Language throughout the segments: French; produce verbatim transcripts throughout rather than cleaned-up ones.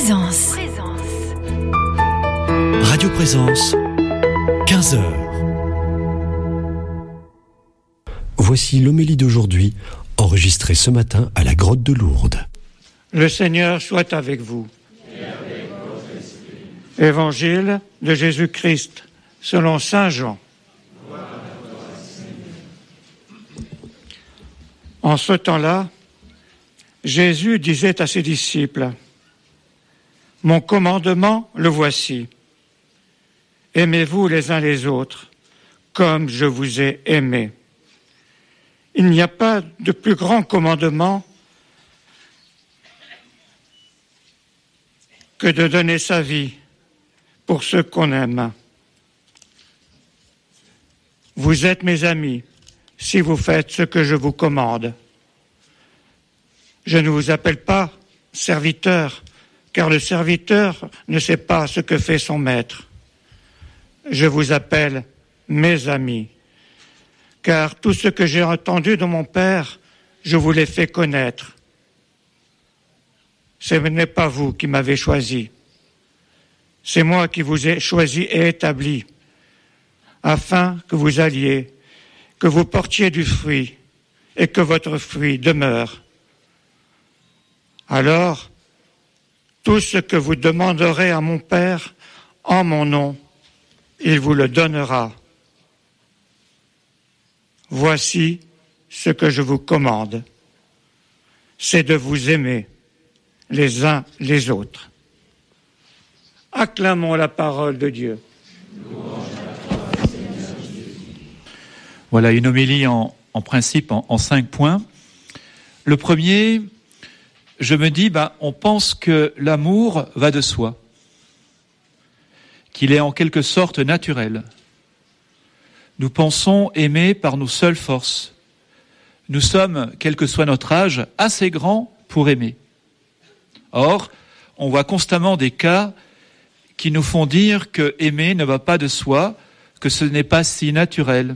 Présence. Radio Présence, quinze heures. Voici l'homélie d'aujourd'hui, enregistrée ce matin à la grotte de Lourdes. Le Seigneur soit avec vous. Évangile de Jésus-Christ, selon saint Jean. En ce temps-là, Jésus disait à ses disciples : « Mon commandement, le voici. Aimez-vous les uns les autres, comme je vous ai aimés. Il n'y a pas de plus grand commandement que de donner sa vie pour ceux qu'on aime. Vous êtes mes amis si vous faites ce que je vous commande. Je ne vous appelle pas serviteur, car le serviteur ne sait pas ce que fait son maître. Je vous appelle mes amis, car tout ce que j'ai entendu de mon Père, je vous l'ai fait connaître. Ce n'est pas vous qui m'avez choisi, c'est moi qui vous ai choisi et établi, afin que vous alliez, que vous portiez du fruit et que votre fruit demeure. Alors, tout ce que vous demanderez à mon Père en mon nom, il vous le donnera. Voici ce que je vous commande, c'est de vous aimer les uns les autres. » Acclamons la parole de Dieu. Voilà une homélie en, en principe en, en cinq points. Le premier, je me dis, bah, on pense que l'amour va de soi, qu'il est en quelque sorte naturel. Nous pensons aimer par nos seules forces. Nous sommes, quel que soit notre âge, assez grands pour aimer. Or, on voit constamment des cas qui nous font dire que aimer ne va pas de soi, que ce n'est pas si naturel.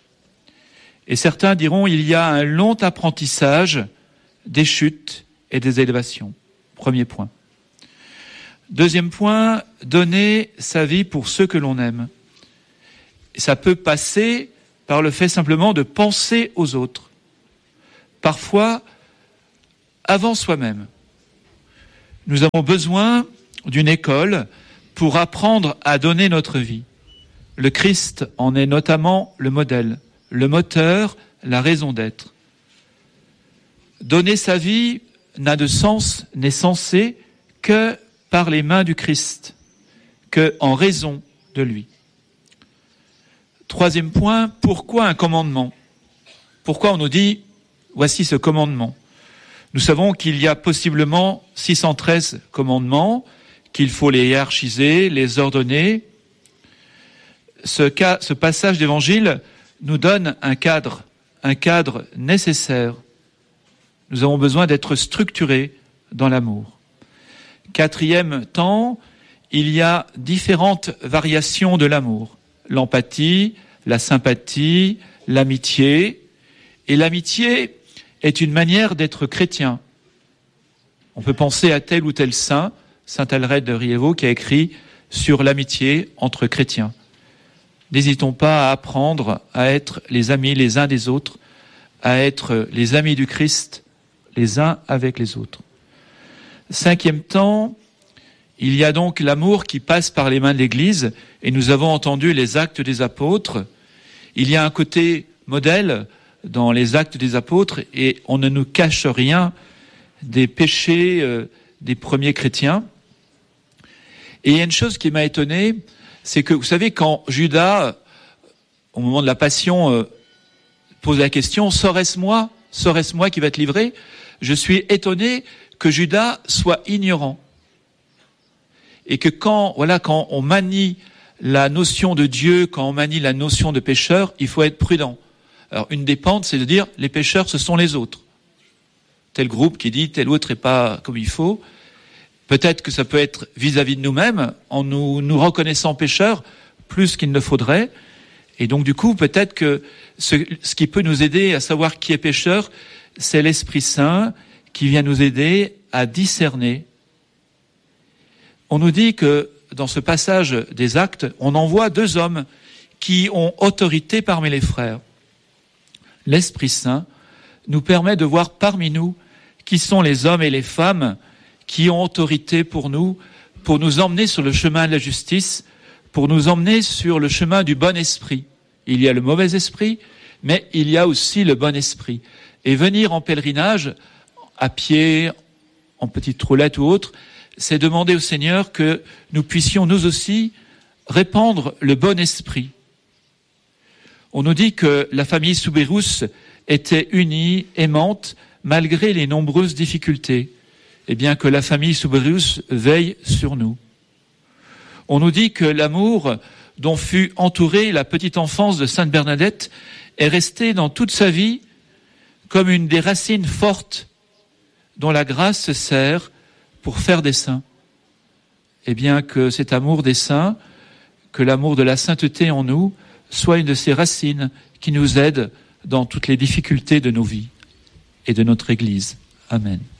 Et certains diront il y a un long apprentissage des chutes et des élévations. Premier point. Deuxième point, donner sa vie pour ceux que l'on aime. Ça peut passer par le fait simplement de penser aux autres. Parfois, avant soi-même. Nous avons besoin d'une école pour apprendre à donner notre vie. Le Christ en est notamment le modèle, le moteur, la raison d'être. Donner sa vie n'a de sens, n'est censé que par les mains du Christ, que en raison de lui. Troisième point, pourquoi un commandement ? Pourquoi on nous dit, voici ce commandement ? Nous savons qu'il y a possiblement six cent treize commandements, qu'il faut les hiérarchiser, les ordonner. Ce, cas, ce passage d'évangile nous donne un cadre, un cadre nécessaire. Nous avons besoin d'être structurés dans l'amour. Quatrième temps, il y a différentes variations de l'amour. L'empathie, la sympathie, l'amitié. Et l'amitié est une manière d'être chrétien. On peut penser à tel ou tel saint, saint Alred de Riévaux, qui a écrit sur l'amitié entre chrétiens. N'hésitons pas à apprendre à être les amis les uns des autres, à être les amis du Christ les uns avec les autres. Cinquième temps, il y a donc l'amour qui passe par les mains de l'Église, et nous avons entendu les actes des apôtres. Il y a un côté modèle dans les actes des apôtres, et on ne nous cache rien des péchés euh, des premiers chrétiens. Et il y a une chose qui m'a étonné, c'est que, vous savez, quand Judas, au moment de la passion, euh, pose la question, serait-ce moi, serait-ce moi qui va te livrer ? Je suis étonné que Judas soit ignorant. Et que quand, voilà, quand on manie la notion de Dieu, quand on manie la notion de pécheur, il faut être prudent. Alors, une des pentes, c'est de dire, les pécheurs, ce sont les autres. Tel groupe qui dit, tel autre n'est pas comme il faut. Peut-être que ça peut être vis-à-vis de nous-mêmes, en nous, nous reconnaissant pécheurs, plus qu'il ne faudrait. Et donc, du coup, peut-être que ce, ce qui peut nous aider à savoir qui est pécheur, c'est l'Esprit Saint qui vient nous aider à discerner On nous dit que dans ce passage des Actes, on en voit deux hommes qui ont autorité parmi les frères. L'Esprit Saint nous permet de voir parmi nous qui sont les hommes et les femmes qui ont autorité pour nous, pour nous emmener sur le chemin de la justice, pour nous emmener sur le chemin du bon esprit. Il y a le mauvais esprit, mais il y a aussi le bon esprit. Et venir en pèlerinage, à pied, en petite roulette ou autre, c'est demander au Seigneur que nous puissions nous aussi répandre le bon esprit. On nous dit que la famille Soubirous était unie, aimante, malgré les nombreuses difficultés. Eh bien, que la famille Soubirous veille sur nous. On nous dit que l'amour dont fut entourée la petite enfance de Sainte Bernadette est resté dans toute sa vie comme une des racines fortes dont la grâce se sert pour faire des saints. Eh bien, que cet amour des saints, que l'amour de la sainteté en nous, soit une de ces racines qui nous aide dans toutes les difficultés de nos vies et de notre Église. Amen.